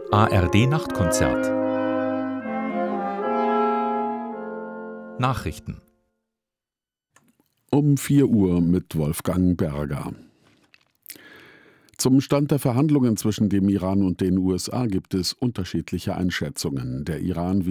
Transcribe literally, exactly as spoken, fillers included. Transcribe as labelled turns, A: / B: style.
A: A R D-Nachtkonzert. Nachrichten.
B: Um vier Uhr mit Wolfgang Berger. Zum Stand der Verhandlungen zwischen dem Iran und den U S A gibt es unterschiedliche Einschätzungen. Der Iran